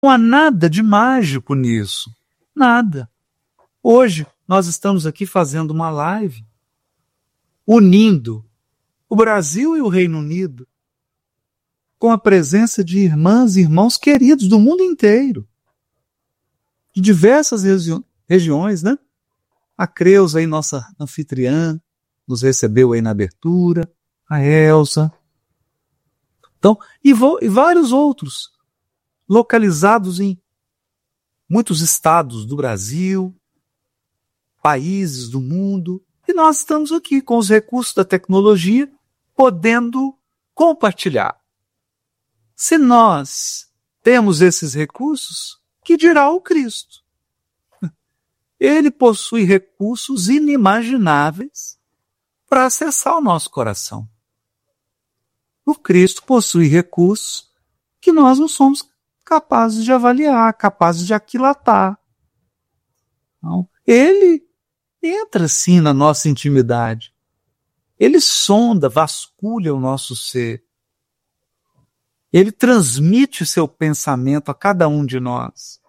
Não há nada de mágico nisso. Nada. Hoje nós estamos aqui fazendo uma live unindo o Brasil e o Reino Unido com a presença de irmãs e irmãos queridos do mundo inteiro, de diversas regiões, né? A Creuza aí, nossa anfitriã, nos recebeu aí na abertura, a Elsa. Então, e vários outros, localizados em muitos estados do Brasil, países do mundo, e nós estamos aqui com os recursos da tecnologia, podendo compartilhar. Se nós temos esses recursos, que dirá o Cristo? Ele possui recursos inimagináveis para acessar o nosso coração. O Cristo possui recursos que nós não somos capazes de avaliar, capazes de aquilatar. Então, ele entra sim na nossa intimidade. Ele sonda, vasculha o nosso ser. Ele transmite o seu pensamento a cada um de nós.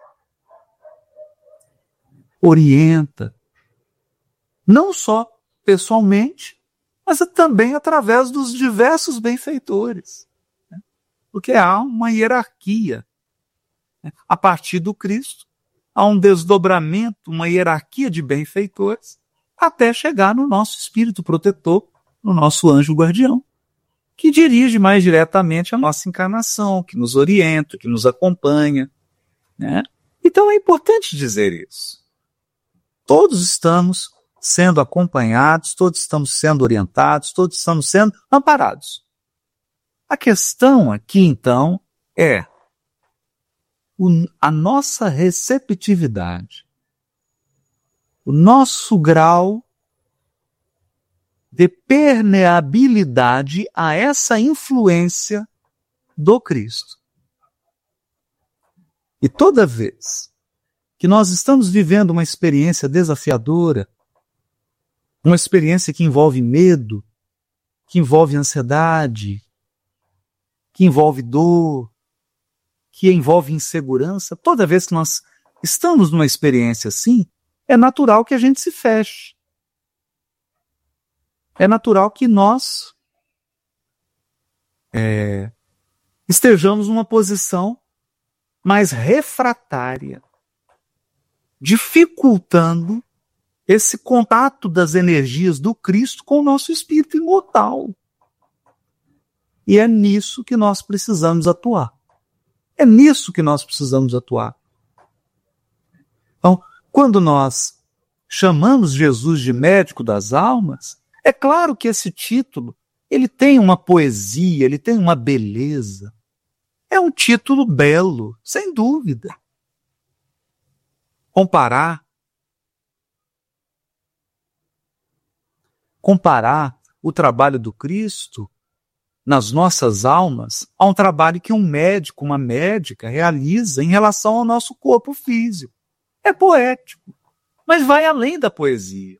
Orienta. Não só pessoalmente, mas também através dos diversos benfeitores. Porque há uma hierarquia. A partir do Cristo, há um desdobramento, uma hierarquia de benfeitores, até chegar no nosso espírito protetor, no nosso anjo guardião, que dirige mais diretamente a nossa encarnação, que nos orienta, que nos acompanha, né? Então é importante dizer isso. Todos estamos sendo acompanhados, todos estamos sendo orientados, todos estamos sendo amparados. A questão aqui, então, é a nossa receptividade, o nosso grau de permeabilidade a essa influência do Cristo. E toda vez que nós estamos vivendo uma experiência desafiadora, uma experiência que envolve medo, que envolve ansiedade, que envolve dor, que envolve insegurança, toda vez que nós estamos numa experiência assim, é natural que a gente se feche. É natural que nós estejamos numa posição mais refratária, dificultando esse contato das energias do Cristo com o nosso espírito imortal. E é nisso que nós precisamos atuar. É nisso que nós precisamos atuar. Então, quando nós chamamos Jesus de médico das almas, é claro que esse título, ele tem uma poesia, ele tem uma beleza. É um título belo, sem dúvida. Comparar o trabalho do Cristo nas nossas almas a um trabalho que um médico, uma médica realiza em relação ao nosso corpo físico. É poético, mas vai além da poesia.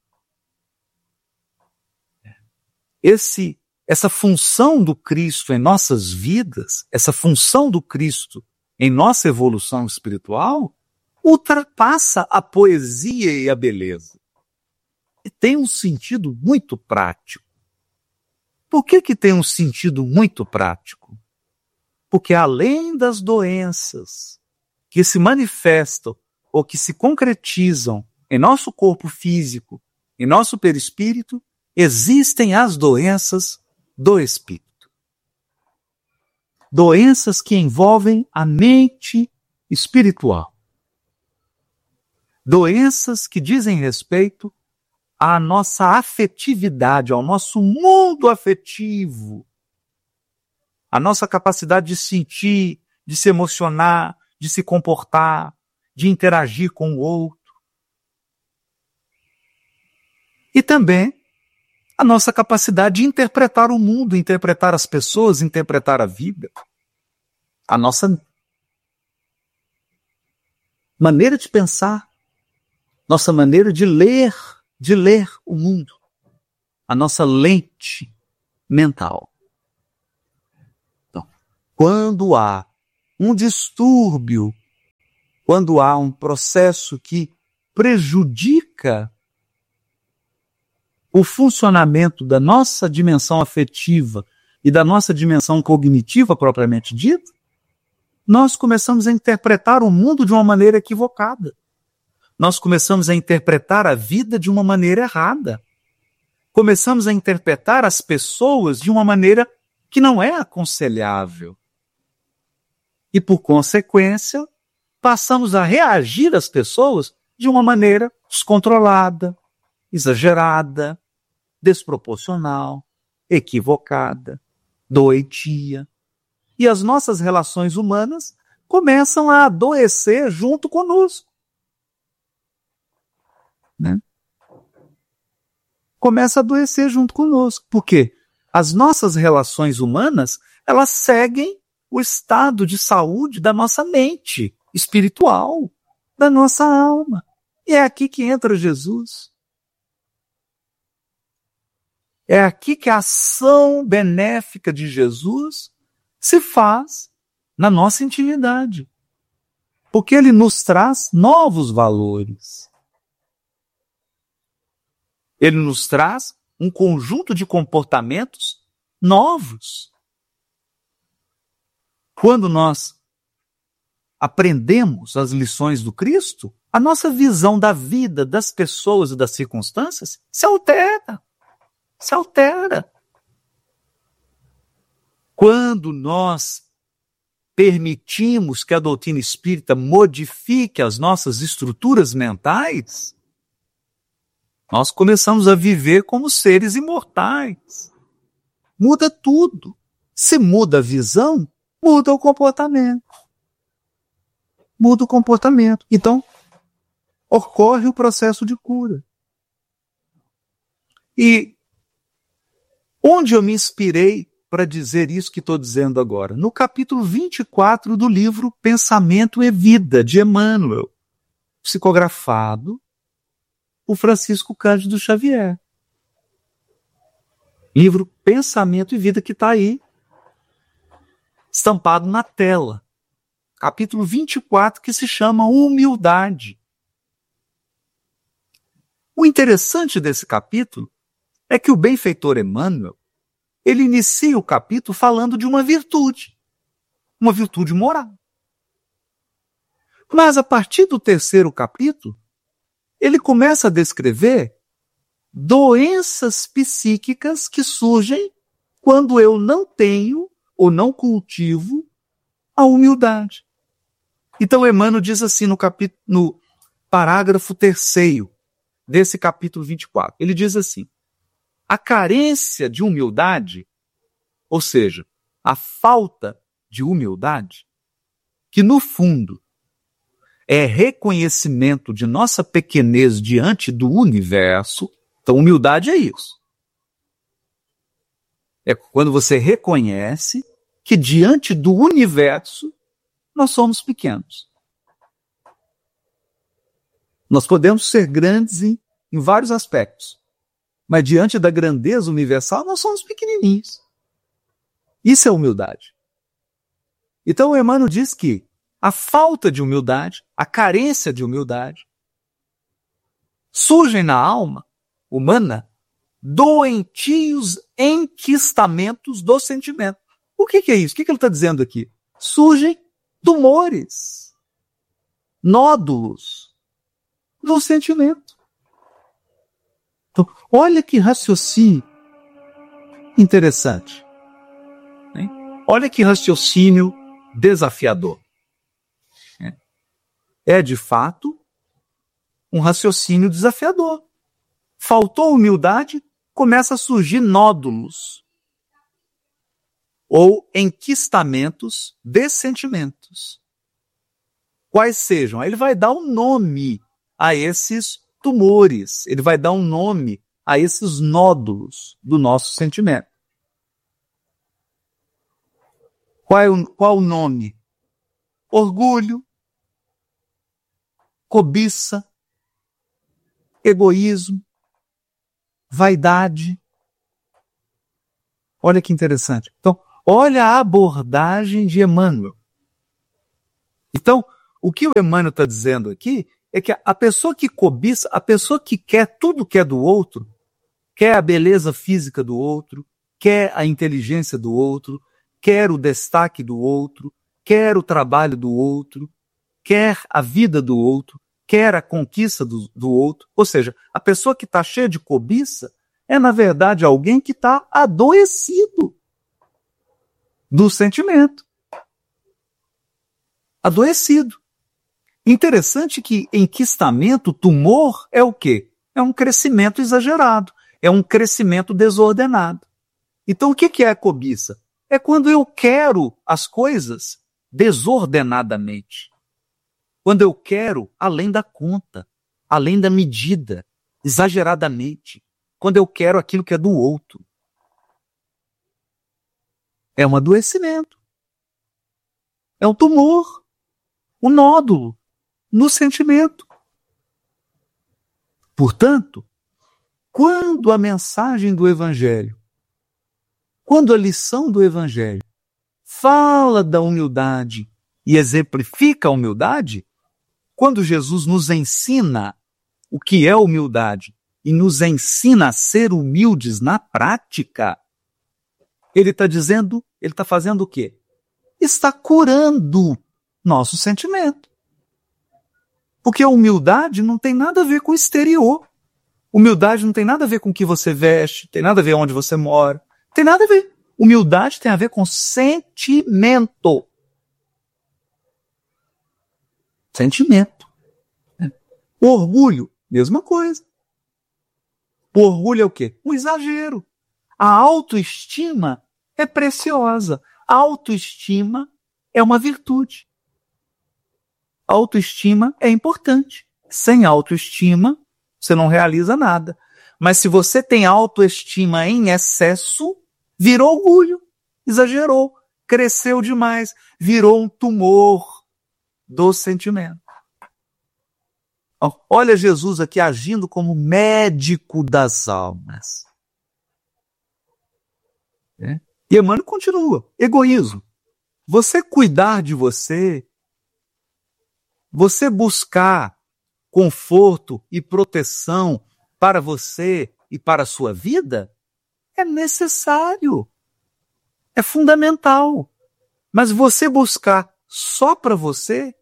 Essa função do Cristo em nossas vidas, essa função do Cristo em nossa evolução espiritual, ultrapassa a poesia e a beleza. E tem um sentido muito prático. Por que tem um sentido muito prático? Porque além das doenças que se manifestam ou que se concretizam em nosso corpo físico, em nosso perispírito, existem as doenças do espírito. Doenças que envolvem a mente espiritual. Doenças que dizem respeito à nossa afetividade, ao nosso mundo afetivo, à nossa capacidade de sentir, de se emocionar, de se comportar, de interagir com o outro. E também a nossa capacidade de interpretar o mundo, interpretar as pessoas, interpretar a vida. A nossa maneira de pensar, nossa maneira de ler o mundo, a nossa lente mental. Então, quando há um distúrbio quando há um processo que prejudica o funcionamento da nossa dimensão afetiva e da nossa dimensão cognitiva propriamente dita, nós começamos a interpretar o mundo de uma maneira equivocada. Nós começamos a interpretar a vida de uma maneira errada. Começamos a interpretar as pessoas de uma maneira que não é aconselhável. E, por consequência, passamos a reagir às pessoas de uma maneira descontrolada, exagerada, desproporcional, equivocada, doentia. E as nossas relações humanas começam a adoecer junto conosco. Né? Começa a adoecer junto conosco. Por quê? As nossas relações humanas, elas seguem o estado de saúde da nossa mente espiritual, da nossa alma. E é aqui que entra Jesus. É aqui que a ação benéfica de Jesus se faz na nossa intimidade. Porque ele nos traz novos valores. Ele nos traz um conjunto de comportamentos novos. Quando nós aprendemos as lições do Cristo, a nossa visão da vida, das pessoas e das circunstâncias se altera. Se altera. Quando nós permitimos que a doutrina espírita modifique as nossas estruturas mentais, nós começamos a viver como seres imortais. Muda tudo. Se muda a visão, muda o comportamento. Muda o comportamento. Então, ocorre o processo de cura. E onde eu me inspirei para dizer isso que estou dizendo agora? No capítulo 24 do livro Pensamento e Vida, de Emmanuel, psicografado por Francisco Cândido Xavier. Livro Pensamento e Vida, que está aí, estampado na tela. Capítulo 24, que se chama Humildade. O interessante desse capítulo é que o benfeitor Emmanuel, ele inicia o capítulo falando de uma virtude moral. Mas a partir do terceiro capítulo, ele começa a descrever doenças psíquicas que surgem quando eu não tenho ou não cultivo a humildade. Então Emmanuel diz assim no parágrafo 3º desse capítulo 24. Ele diz assim: a carência de humildade, ou seja, a falta de humildade, que no fundo é reconhecimento de nossa pequenez diante do universo. Então, humildade é isso. É quando você reconhece que diante do universo nós somos pequenos. Nós podemos ser grandes em vários aspectos, mas diante da grandeza universal nós somos pequenininhos. Isso é humildade. Então o Emmanuel diz que a falta de humildade, a carência de humildade, surgem na alma humana doentios enquistamentos do sentimento. O que é isso? O que ele está dizendo aqui? Surgem tumores, nódulos do sentimento. Então, olha que raciocínio interessante. Hein? Olha que raciocínio desafiador. É, de fato, um raciocínio desafiador. Faltou humildade, começa a surgir nódulos ou enquistamentos de sentimentos. Quais sejam? Aí ele vai dar um nome a esses tumores, ele vai dar um nome a esses nódulos do nosso sentimento. Qual o nome? Orgulho, cobiça, egoísmo, vaidade. Olha que interessante. Então, olha a abordagem de Emmanuel. Então, o que o Emmanuel está dizendo aqui é que a pessoa que cobiça, a pessoa que quer tudo que é do outro, quer a beleza física do outro, quer a inteligência do outro, quer o destaque do outro, quer o trabalho do outro, quer a vida do outro, quer a conquista do outro. Ou seja, a pessoa que está cheia de cobiça é, na verdade, alguém que está adoecido do sentimento. Adoecido. Interessante que enquistamento, tumor, é o quê? É um crescimento exagerado, é um crescimento desordenado. Então o que é a cobiça? É quando eu quero as coisas desordenadamente. Quando eu quero além da conta, além da medida, exageradamente. Quando eu quero aquilo que é do outro. É um adoecimento. É um tumor, um nódulo no sentimento. Portanto, quando a mensagem do Evangelho, quando a lição do Evangelho fala da humildade e exemplifica a humildade, quando Jesus nos ensina o que é humildade e nos ensina a ser humildes na prática, ele está dizendo, ele está fazendo o quê? Está curando nosso sentimento. Porque a humildade não tem nada a ver com o exterior. Humildade não tem nada a ver com o que você veste, tem nada a ver onde você mora, tem nada a ver. Humildade tem a ver com sentimento. Sentimento. O orgulho, mesma coisa. O orgulho é o quê? Um exagero. A autoestima é preciosa. A autoestima é uma virtude. A autoestima é importante. Sem autoestima, você não realiza nada. Mas se você tem autoestima em excesso, virou orgulho, exagerou, cresceu demais, virou um tumor do sentimento. Olha Jesus aqui agindo como médico das almas. E Emmanuel continua. Egoísmo. Você cuidar de você, você buscar conforto e proteção para você e para a sua vida, é necessário. É fundamental. Mas você buscar só para você,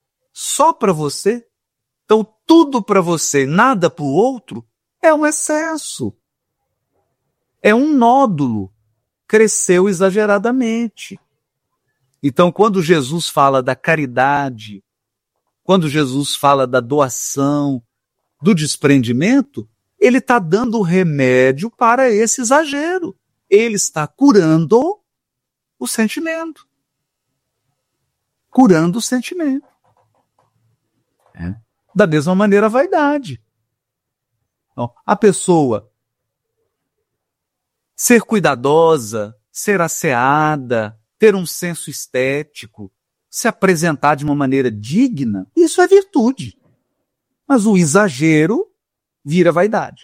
então tudo para você, nada para o outro, é um excesso. É um nódulo. Cresceu exageradamente. Então, quando Jesus fala da caridade, quando Jesus fala da doação, do desprendimento, ele está dando remédio para esse exagero. Ele está curando o sentimento. Curando o sentimento. Da mesma maneira, a vaidade. Então, a pessoa ser cuidadosa, ser asseada, ter um senso estético, se apresentar de uma maneira digna, isso é virtude. Mas o exagero vira vaidade.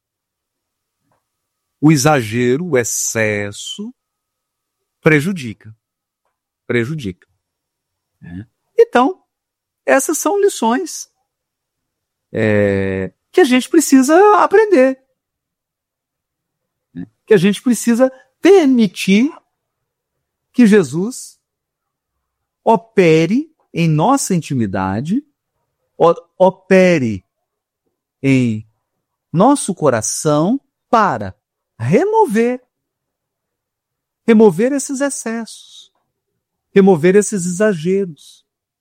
O exagero, o excesso, prejudica. Então, essas são lições que a gente precisa aprender. Que a gente precisa permitir que Jesus opere em nossa intimidade, opere em nosso coração para remover esses excessos, remover esses exageros.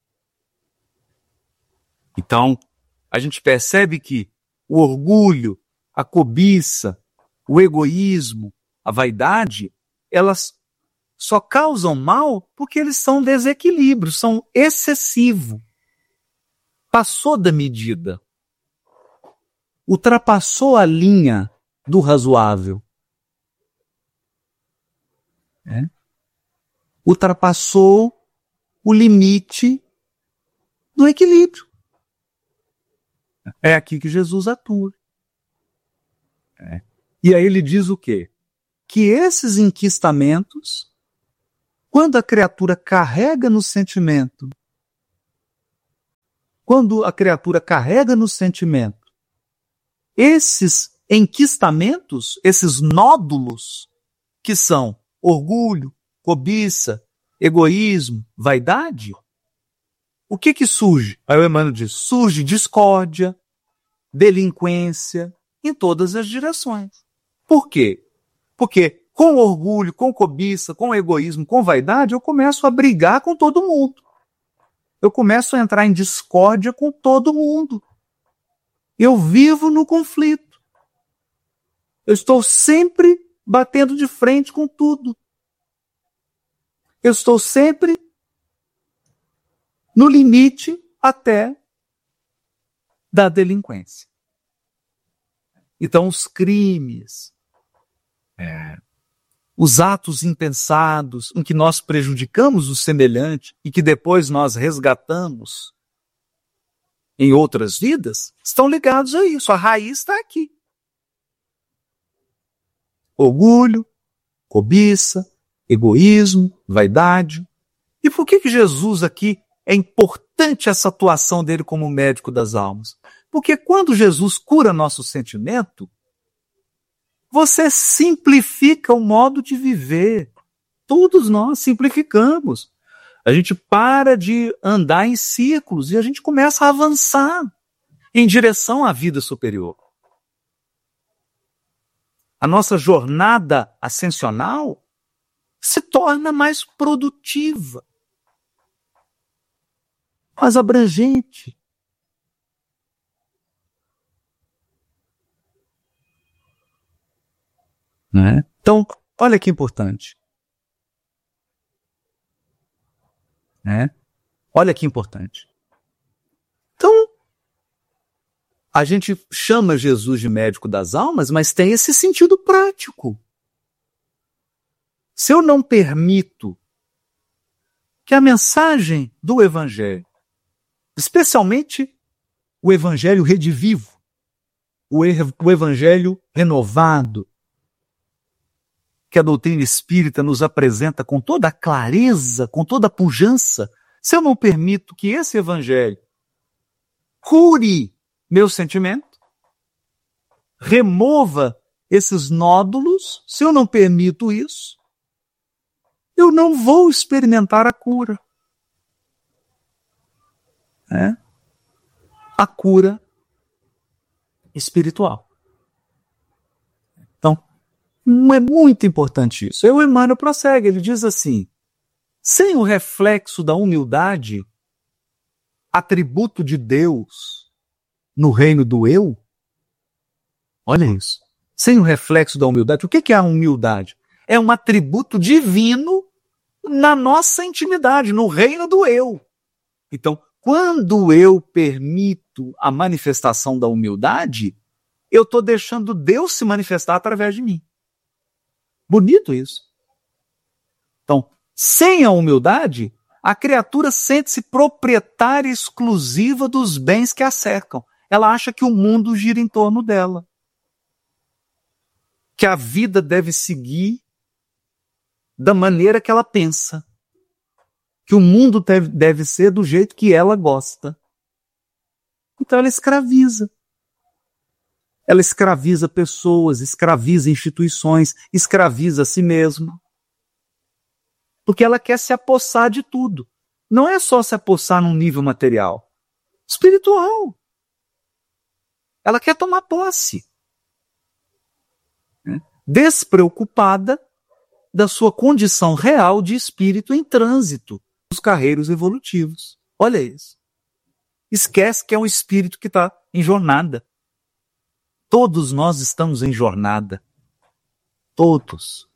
Então, a gente percebe que o orgulho, a cobiça, o egoísmo, a vaidade, elas só causam mal porque eles são desequilíbrios, são excessivos. Passou da medida. Ultrapassou a linha do razoável. Ultrapassou o limite do equilíbrio. É aqui que Jesus atua. E aí ele diz o quê? Que esses enquistamentos, quando a criatura carrega no sentimento quando a criatura carrega no sentimento esses enquistamentos, esses nódulos, que são orgulho, cobiça, egoísmo, vaidade, o que surge? Aí o Emmanuel diz, surge discórdia, delinquência, em todas as direções. Por quê? Porque com orgulho, com cobiça, com egoísmo, com vaidade, eu começo a brigar com todo mundo. Eu começo a entrar em discórdia com todo mundo. Eu vivo no conflito. Eu estou sempre batendo de frente com tudo. Eu estou sempre no limite até da delinquência. Então, os crimes, os atos impensados em que nós prejudicamos o semelhante e que depois nós resgatamos em outras vidas, estão ligados a isso. A raiz está aqui. Orgulho, cobiça, egoísmo, vaidade. E por que Jesus aqui é importante essa atuação dele como médico das almas? Porque quando Jesus cura nosso sentimento, você simplifica o modo de viver. Todos nós simplificamos. A gente para de andar em círculos e a gente começa a avançar em direção à vida superior. A nossa jornada ascensional se torna mais produtiva, mais abrangente. Né? Então, olha que importante. Né? Olha que importante. Então, a gente chama Jesus de médico das almas, mas tem esse sentido prático. Se eu não permito que a mensagem do Evangelho, especialmente o Evangelho redivivo, o Evangelho renovado, que a doutrina espírita nos apresenta com toda a clareza, com toda a pujança, se eu não permito que esse Evangelho cure meu sentimento, remova esses nódulos, se eu não permito isso, eu não vou experimentar a cura. A cura espiritual. Então, é muito importante isso. E o Emmanuel prossegue, ele diz assim, sem o reflexo da humildade, atributo de Deus no reino do eu, olha isso, sem o reflexo da humildade, o que é a humildade? É um atributo divino na nossa intimidade, no reino do eu. Então, quando eu permito a manifestação da humildade, eu estou deixando Deus se manifestar através de mim. Bonito isso. Então, sem a humildade, a criatura sente-se proprietária exclusiva dos bens que a cercam. Ela acha que o mundo gira em torno dela. Que a vida deve seguir da maneira que ela pensa. Que o mundo deve ser do jeito que ela gosta. Então ela escraviza. Ela escraviza pessoas, escraviza instituições, escraviza a si mesma. Porque ela quer se apossar de tudo. Não é só se apossar num nível material. Espiritual. Ela quer tomar posse. Despreocupada da sua condição real de espírito em trânsito nos carreiros evolutivos. Olha isso. Esquece que é um espírito que está em jornada. Todos nós estamos em jornada. Todos.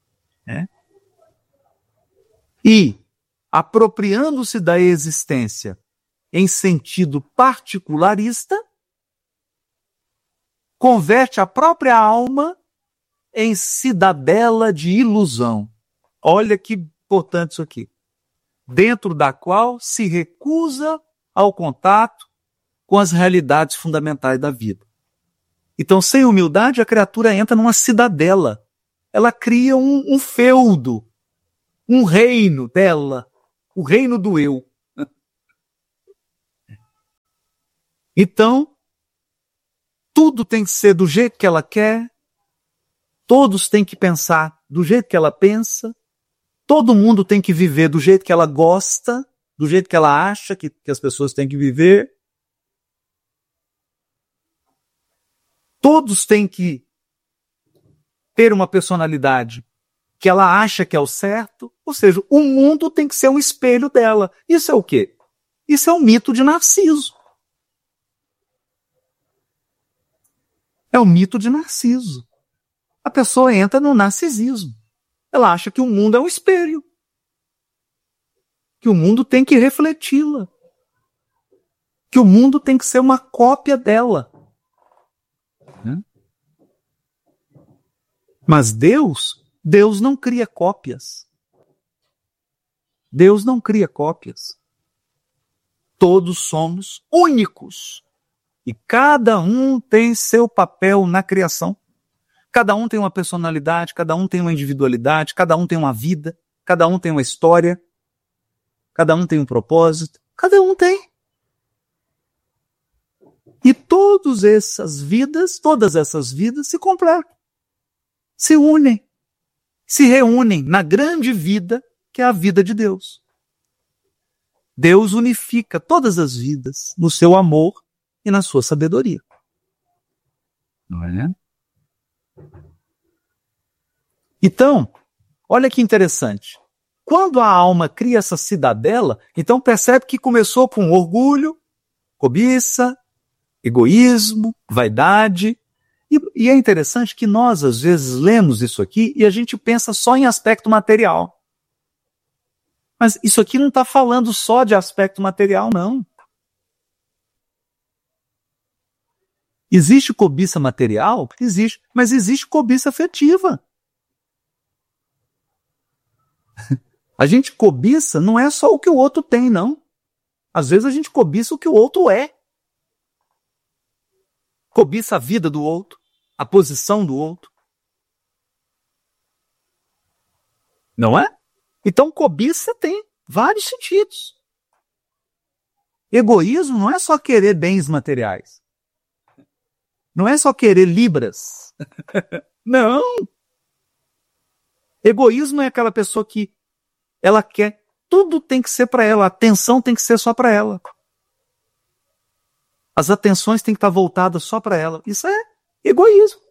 E, apropriando-se da existência em sentido particularista, converte a própria alma em cidadela de ilusão. Olha que importante isso aqui. Dentro da qual se recusa ao contato com as realidades fundamentais da vida. Então, sem humildade, a criatura entra numa cidadela. Ela cria um feudo, um reino dela, o reino do eu. Então, tudo tem que ser do jeito que ela quer, todos têm que pensar do jeito que ela pensa, todo mundo tem que viver do jeito que ela gosta, do jeito que ela acha que as pessoas têm que viver. Todos têm que ter uma personalidade que ela acha que é o certo, ou seja, o mundo tem que ser um espelho dela. Isso é o quê? Isso é um mito de Narciso. É o mito de Narciso. A pessoa entra no narcisismo. Ela acha que o mundo é um espelho. Que o mundo tem que refleti-la. Que o mundo tem que ser uma cópia dela. Mas Deus não cria cópias. Deus não cria cópias. Todos somos únicos. E cada um tem seu papel na criação. Cada um tem uma personalidade, cada um tem uma individualidade, cada um tem uma vida, cada um tem uma história, cada um tem um propósito, cada um tem. E todas essas vidas se completam, se unem, se reúnem na grande vida que é a vida de Deus. Deus unifica todas as vidas no seu amor e na sua sabedoria. Não é? Então, olha que interessante. Quando a alma cria essa cidadela, então percebe que começou com orgulho, cobiça, egoísmo, vaidade. E é interessante que nós, às vezes, lemos isso aqui e a gente pensa só em aspecto material. Mas isso aqui não está falando só de aspecto material, não. Existe cobiça material? Existe, mas existe cobiça afetiva. A gente cobiça não é só o que o outro tem, não. Às vezes a gente cobiça o que o outro é. Cobiça a vida do outro, a posição do outro. Não é? Então cobiça tem vários sentidos. Egoísmo não é só querer bens materiais. Não é só querer libras. Não. Egoísmo é aquela pessoa que ela quer, tudo tem que ser para ela, a atenção tem que ser só para ela. As atenções têm que estar voltadas só para ela. Isso é egoísmo.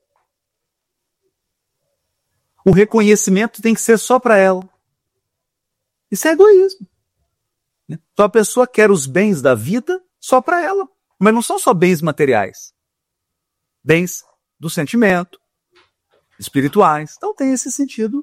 O reconhecimento tem que ser só para ela. Isso é egoísmo. Então a pessoa quer os bens da vida só para ela. Mas não são só bens materiais. Bens do sentimento, espirituais. Então tem esse sentido.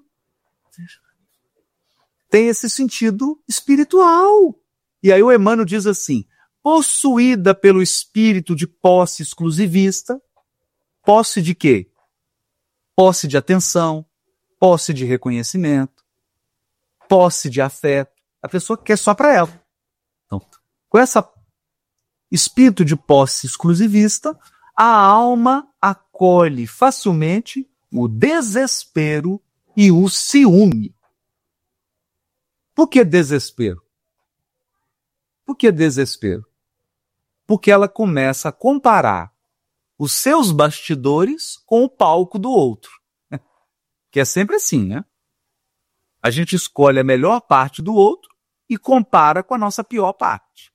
Tem esse sentido espiritual. E aí o Emmanuel diz assim: possuída pelo espírito de posse exclusivista, posse de quê? Posse de atenção, posse de reconhecimento, posse de afeto. A pessoa quer só para ela. Então, com esse espírito de posse exclusivista, a alma acolhe facilmente o desespero e o ciúme. Por que desespero? Por que desespero? Porque ela começa a comparar os seus bastidores com o palco do outro. Que é sempre assim, né? A gente escolhe a melhor parte do outro e compara com a nossa pior parte.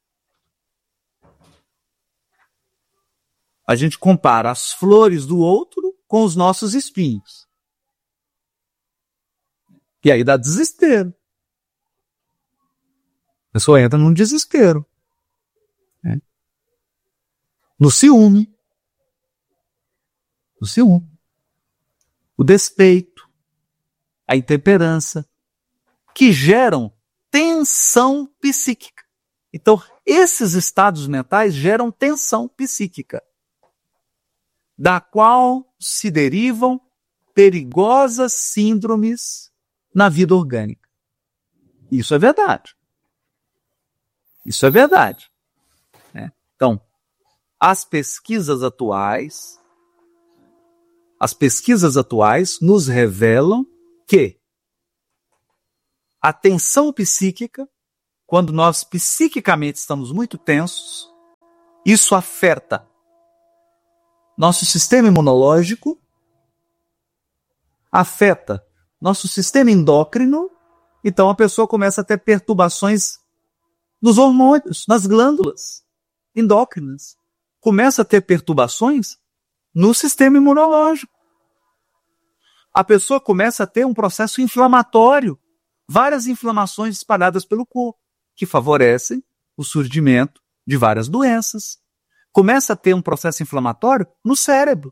A gente compara as flores do outro com os nossos espinhos. E aí dá desespero. A pessoa entra num desespero. Né? No ciúme. No ciúme. O despeito. A intemperança. Que geram tensão psíquica. Então, esses estados mentais geram tensão psíquica, da qual se derivam perigosas síndromes na vida orgânica. Isso é verdade. Isso é verdade. Né? Então, as pesquisas atuais nos revelam que a tensão psíquica, quando nós psiquicamente estamos muito tensos, Isso afeta nosso sistema imunológico, afeta nosso sistema endócrino, então a pessoa começa a ter perturbações nos hormônios, nas glândulas endócrinas. Começa a ter perturbações no sistema imunológico. A pessoa começa a ter um processo inflamatório, várias inflamações espalhadas pelo corpo, que favorecem o surgimento de várias doenças. Começa a ter um processo inflamatório no cérebro.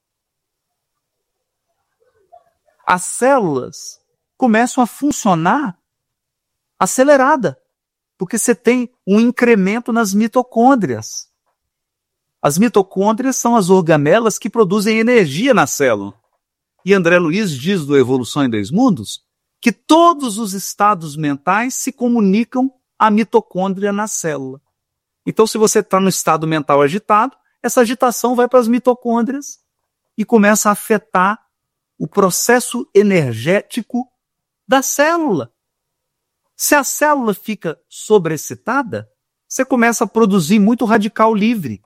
As células começam a funcionar acelerada, porque você tem um incremento nas mitocôndrias. As mitocôndrias são as organelas que produzem energia na célula. E André Luiz diz do Evolução em Dois Mundos que todos os estados mentais se comunicam à mitocôndria na célula. Então, se você está no estado mental agitado, essa agitação vai para as mitocôndrias e começa a afetar o processo energético da célula. Se a célula fica sobreexcitada, você começa a produzir muito radical livre.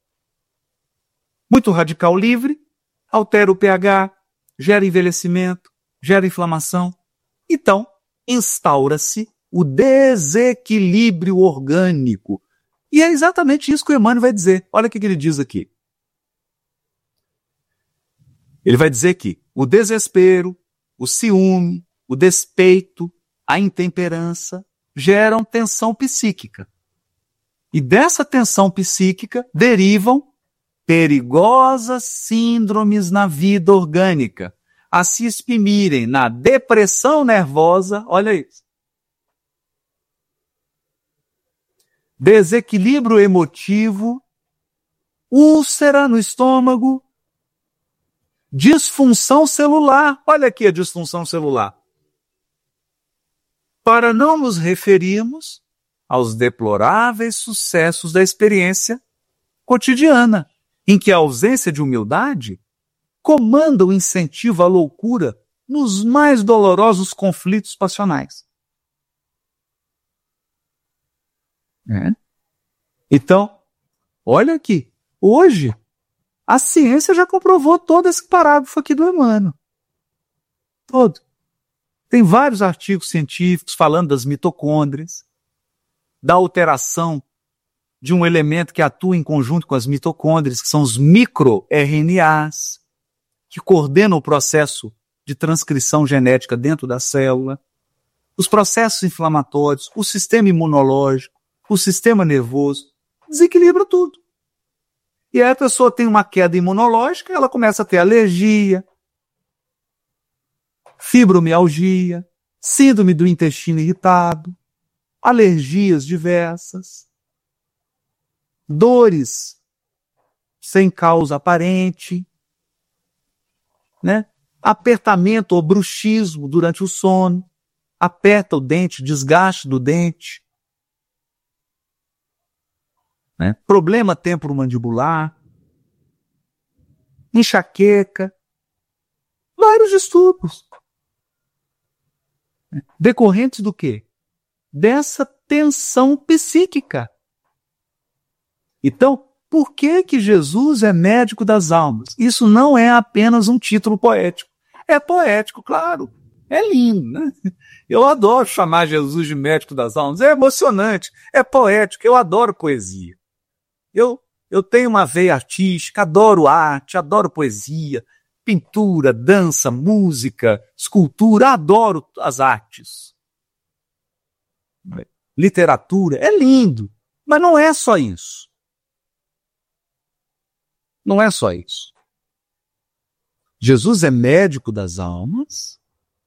Muito radical livre altera o pH, gera envelhecimento, gera inflamação. Então, instaura-se o desequilíbrio orgânico. E é exatamente isso que o Emmanuel vai dizer. Olha o que ele diz aqui. Ele vai dizer que o desespero, o ciúme, o despeito, a intemperança geram tensão psíquica. E dessa tensão psíquica derivam perigosas síndromes na vida orgânica, a se exprimirem na depressão nervosa, olha isso. Desequilíbrio emotivo, úlcera no estômago, disfunção celular. Olha aqui a disfunção celular. Para não nos referirmos aos deploráveis sucessos da experiência cotidiana, em que a ausência de humildade comanda o incentivo à loucura nos mais dolorosos conflitos passionais. Então, olha aqui, hoje a ciência já comprovou todo esse parágrafo aqui do Emmanuel. Todo. Tem vários artigos científicos falando das mitocôndrias, da alteração de um elemento que atua em conjunto com as mitocôndrias, que são os microRNAs, que coordenam o processo de transcrição genética dentro da célula, os processos inflamatórios, o sistema imunológico, o sistema nervoso, desequilibra tudo. E aí a pessoa tem uma queda imunológica, ela começa a ter alergia, fibromialgia, síndrome do intestino irritado, alergias diversas, dores sem causa aparente, né? Apertamento ou bruxismo durante o sono, aperta o dente, desgaste do dente, né? Problema temporomandibular, enxaqueca, vários distúrbios. Decorrentes do quê? Dessa tensão psíquica. Então, por que Jesus é médico das almas? Isso não é apenas um título poético. É poético, claro. É lindo, né? Eu adoro chamar Jesus de médico das almas. É emocionante, é poético. Eu adoro poesia. Eu tenho uma veia artística, adoro arte, adoro poesia, pintura, dança, música, escultura, adoro as artes. Literatura, é lindo, mas não é só isso. Não é só isso. Jesus é médico das almas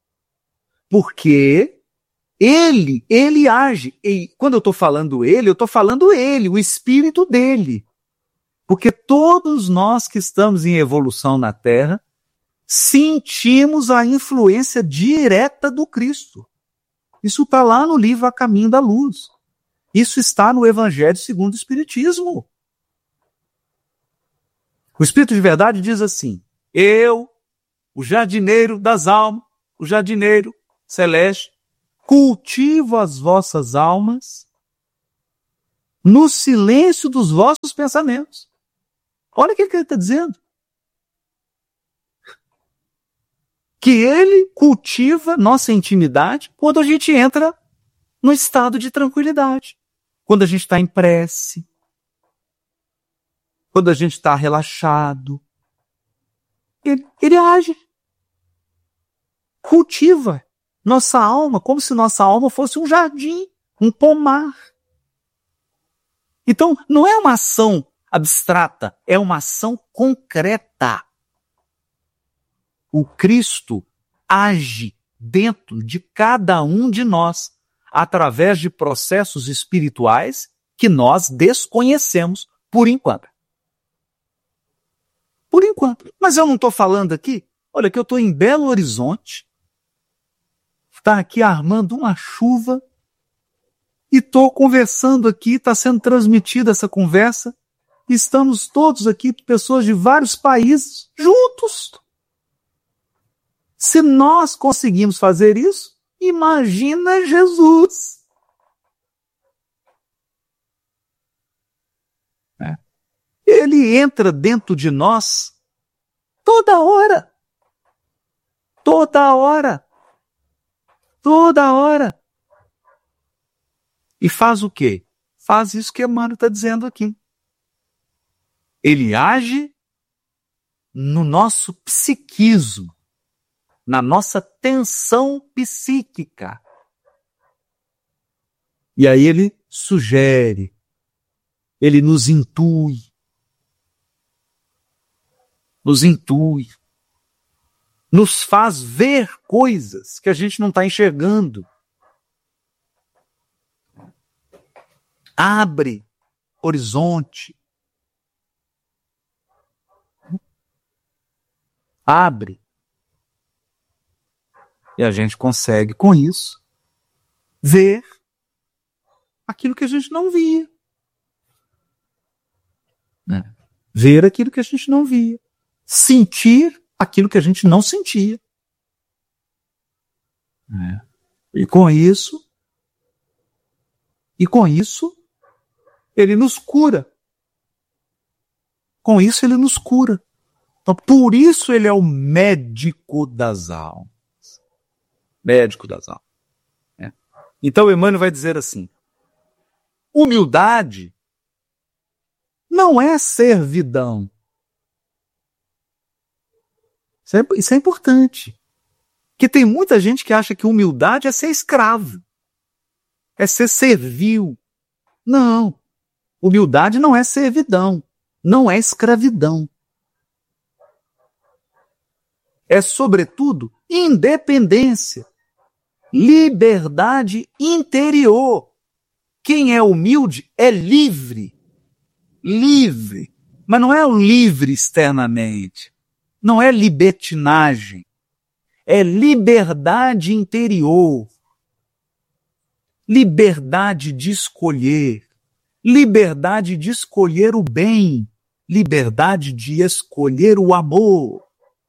porque ele age. E quando eu estou falando ele, eu estou falando ele, o espírito dele. Porque todos nós que estamos em evolução na Terra sentimos a influência direta do Cristo. Isso está lá no livro A Caminho da Luz. Isso está no Evangelho segundo o Espiritismo. O Espírito de Verdade diz assim: eu, o jardineiro das almas, o jardineiro celeste, cultivo as vossas almas no silêncio dos vossos pensamentos. Olha o que ele está dizendo. Que ele cultiva nossa intimidade quando a gente entra no estado de tranquilidade. Quando a gente está em prece. Quando a gente está relaxado. Ele age. Cultiva nossa alma como se nossa alma fosse um jardim, um pomar. Então, não é uma ação abstrata, é uma ação concreta. O Cristo age dentro de cada um de nós, através de processos espirituais que nós desconhecemos por enquanto. Por enquanto. Mas eu não estou falando aqui, olha que eu estou em Belo Horizonte, está aqui armando uma chuva, e estou conversando aqui, está sendo transmitida essa conversa, estamos todos aqui, pessoas de vários países, juntos. Se nós conseguimos fazer isso, imagina Jesus. Ele entra dentro de nós toda hora. Toda hora. Toda hora. E faz o quê? Faz isso que Emmanuel está dizendo aqui. Ele age no nosso psiquismo, na nossa tensão psíquica. E aí ele sugere, ele nos intui, nos faz ver coisas que a gente não está enxergando. Abre horizonte. Abre. E a gente consegue, com isso, ver aquilo que a gente não via. Ver aquilo que a gente não via. Sentir aquilo que a gente não sentia. E com isso, ele nos cura. Com isso, ele nos cura. Então, por isso ele é o médico das almas. Médico das almas. Então, Emmanuel vai dizer assim, humildade não é servidão. Isso é importante. Porque tem muita gente que acha que humildade é ser escravo. É ser servil. Não. Humildade não é servidão. Não é escravidão. É, sobretudo, independência. Liberdade interior. Quem é humilde é livre. Livre. Mas não é o livre externamente. Não é libertinagem. É liberdade interior. Liberdade de escolher. Liberdade de escolher o bem. Liberdade de escolher o amor.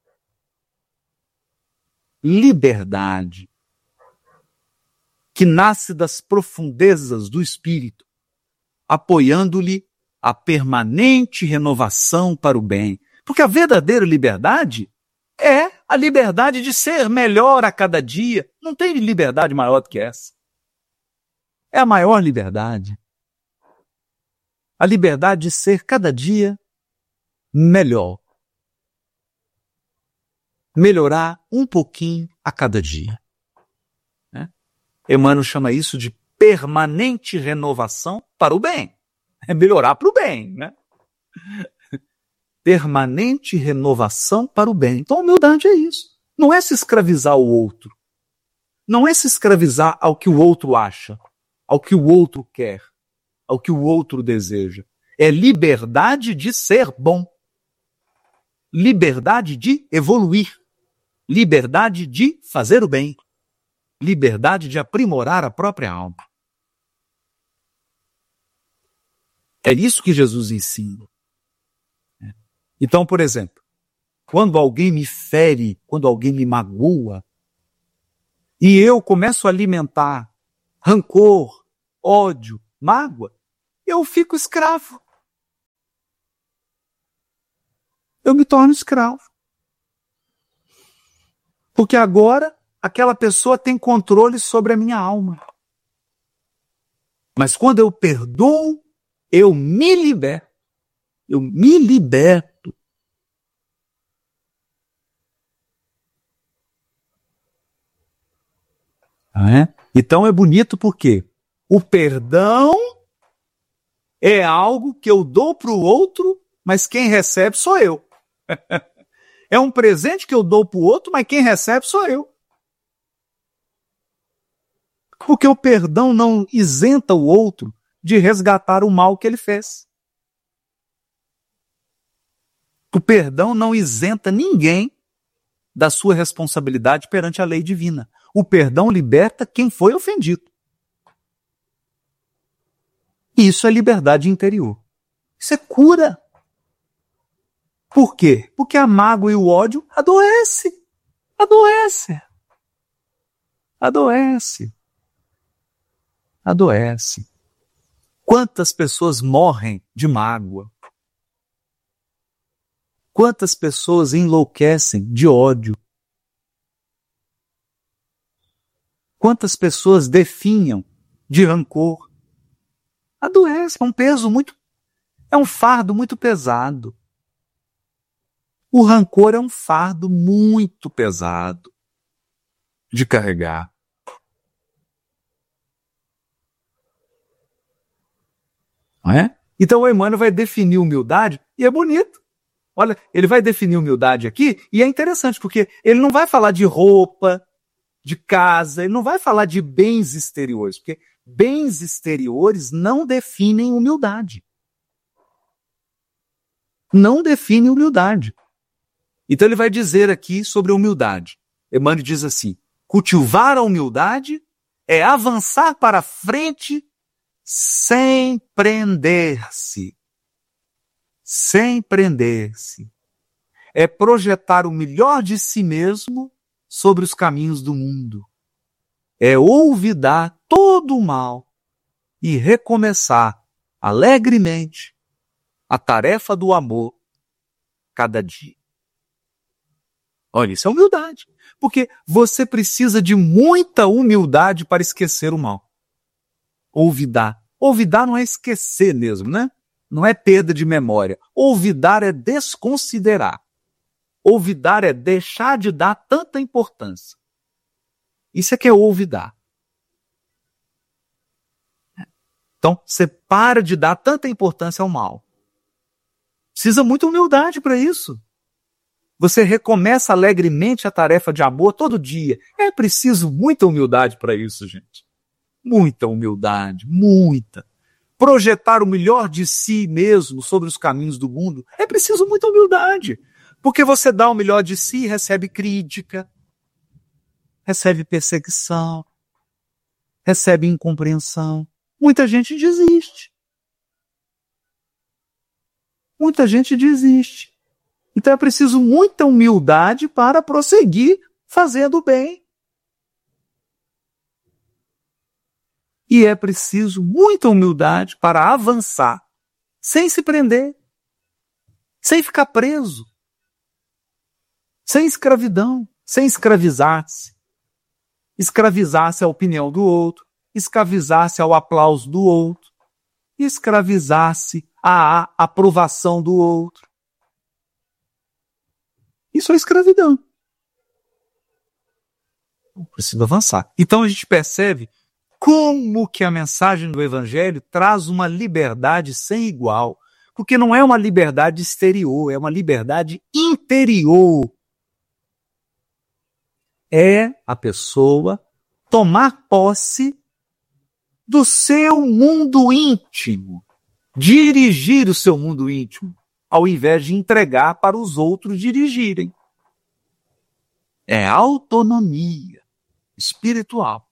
Liberdade que nasce das profundezas do espírito, apoiando-lhe a permanente renovação para o bem. Porque a verdadeira liberdade é a liberdade de ser melhor a cada dia. Não tem liberdade maior do que essa. É a maior liberdade. A liberdade de ser cada dia melhor. Melhorar um pouquinho a cada dia. Emmanuel chama isso de permanente renovação para o bem. É melhorar para o bem, né? Permanente renovação para o bem. Então, a humildade é isso. Não é se escravizar ao outro. Não é se escravizar ao que o outro acha, ao que o outro quer, ao que o outro deseja. É liberdade de ser bom. Liberdade de evoluir. Liberdade de fazer o bem. Liberdade de aprimorar a própria alma. É isso que Jesus ensina. Então, por exemplo, quando alguém me fere, quando alguém me magoa, e eu começo a alimentar rancor, ódio, mágoa, eu fico escravo. Eu me torno escravo. Porque agora aquela pessoa tem controle sobre a minha alma. Mas quando eu perdoo, eu me liberto. Eu me liberto. Então é bonito porque o perdão é algo que eu dou para o outro, mas quem recebe sou eu. É um presente que eu dou para o outro, mas quem recebe sou eu. Porque o perdão não isenta o outro de resgatar o mal que ele fez. O perdão não isenta ninguém da sua responsabilidade perante a lei divina. O perdão liberta quem foi ofendido. Isso é liberdade interior. Isso é cura. Por quê? Porque a mágoa e o ódio adoece. Adoece. Adoece. Adoece. Quantas pessoas morrem de mágoa? Quantas pessoas enlouquecem de ódio? Quantas pessoas definham de rancor? Adoece, é um fardo muito pesado. O rancor é um fardo muito pesado de carregar. Não é? Então o Emmanuel vai definir humildade e é bonito. Olha, ele vai definir humildade aqui e é interessante porque ele não vai falar de roupa, de casa, ele não vai falar de bens exteriores, porque bens exteriores não definem humildade. Não definem humildade. Então ele vai dizer aqui sobre a humildade. Emmanuel diz assim: cultivar a humildade é avançar para frente sem prender-se. Sem prender-se. É projetar o melhor de si mesmo sobre os caminhos do mundo. É olvidar todo o mal e recomeçar alegremente a tarefa do amor cada dia. Olha, isso é humildade. Porque você precisa de muita humildade para esquecer o mal. Olvidar. Olvidar não é esquecer mesmo, né? Não é perda de memória. Olvidar é desconsiderar. Olvidar é deixar de dar tanta importância. Isso é que é olvidar. Então, você para de dar tanta importância ao mal. Precisa muita humildade para isso. Você recomeça alegremente a tarefa de amor todo dia. É preciso muita humildade para isso, gente. Muita humildade, muita. Projetar o melhor de si mesmo sobre os caminhos do mundo. É preciso muita humildade. Porque você dá o melhor de si e recebe crítica, recebe perseguição, recebe incompreensão. Muita gente desiste. Muita gente desiste. Então é preciso muita humildade para prosseguir fazendo o bem. E é preciso muita humildade para avançar, sem se prender, sem ficar preso, sem escravidão, sem escravizar-se. Escravizar-se à opinião do outro, escravizar-se ao aplauso do outro, escravizar-se à aprovação do outro. Isso é escravidão. Precisa avançar. Então a gente percebe como que a mensagem do Evangelho traz uma liberdade sem igual. Porque não é uma liberdade exterior, é uma liberdade interior. É a pessoa tomar posse do seu mundo íntimo. Dirigir o seu mundo íntimo, ao invés de entregar para os outros dirigirem. É autonomia espiritual.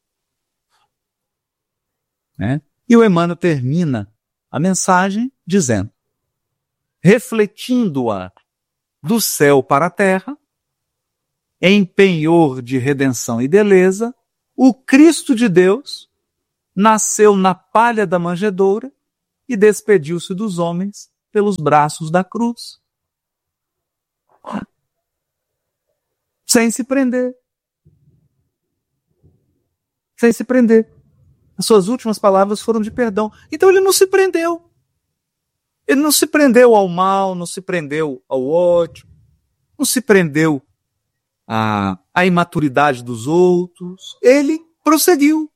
Né? E o Emmanuel termina a mensagem dizendo, refletindo-a do céu para a terra, em penhor de redenção e beleza, o Cristo de Deus nasceu na palha da manjedoura e despediu-se dos homens pelos braços da cruz. Sem se prender. Sem se prender. As suas últimas palavras foram de perdão. Então ele não se prendeu. Ele não se prendeu ao mal, não se prendeu ao ódio, não se prendeu à imaturidade dos outros. Ele prosseguiu.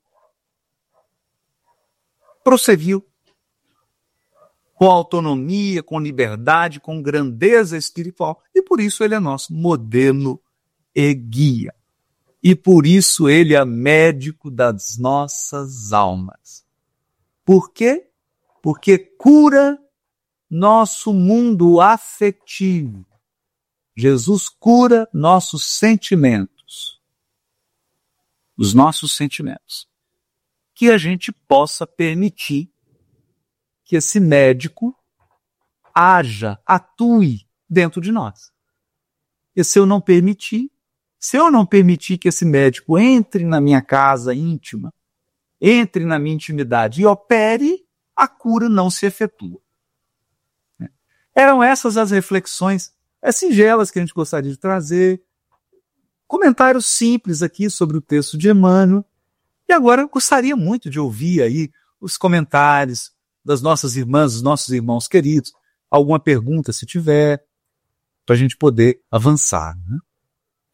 Prosseguiu. Com autonomia, com liberdade, com grandeza espiritual. E por isso ele é nosso modelo e guia. E por isso ele é médico das nossas almas. Por quê? Porque cura nosso mundo afetivo. Jesus cura nossos sentimentos. Os nossos sentimentos. Que a gente possa permitir que esse médico haja, atue dentro de nós. E se eu não permitir que esse médico entre na minha casa íntima, entre na minha intimidade e opere, a cura não se efetua. Eram essas as reflexões singelas que a gente gostaria de trazer. Comentários simples aqui sobre o texto de Emmanuel. E agora eu gostaria muito de ouvir aí os comentários das nossas irmãs, dos nossos irmãos queridos. Alguma pergunta, se tiver, para a gente poder avançar, né?